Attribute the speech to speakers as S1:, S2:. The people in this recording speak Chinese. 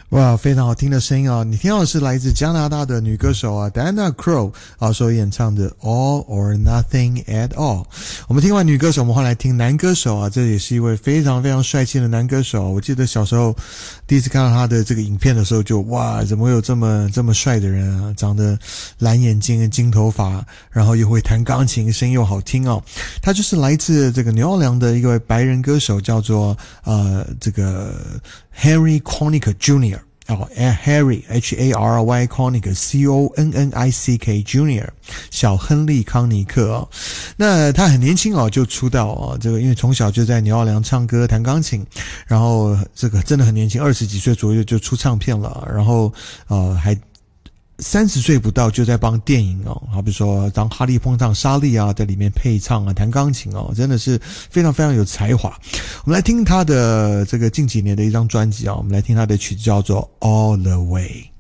S1: 哇，非常好听的声音啊！你听到的是来自加拿大的女歌手啊 Diana Krall 所演唱的 All or Nothing at All。我们听完女歌手，我们换来听男歌手啊，这也是一位非常非常帅气的男歌手。我记得小时候第一次看到他的这个影片的时候就，哇，怎么会有这么帅的人啊？长得蓝眼睛、金头发，然后又会弹钢琴，声音又好听哦。他就是来自这个纽奥良的一位白人歌手，叫做这个 Harry Connick Jr. Harry H-A-R-Y Connick C-O-N-N-I-C-K Jr. 小亨利康尼克哦。那他很年轻哦就出道哦，这个因为从小就在纽奥良唱歌弹钢琴，然后这个真的很年轻，20几岁左右就出唱片了，然后还30岁不到就在帮电影哦，好比说当哈利碰上莎莉啊，在里面配唱啊，弹钢琴哦，真的是非常非常有才华。我们来听他的这个近几年的一张专辑啊，我们来听他的曲子叫做 All the Way。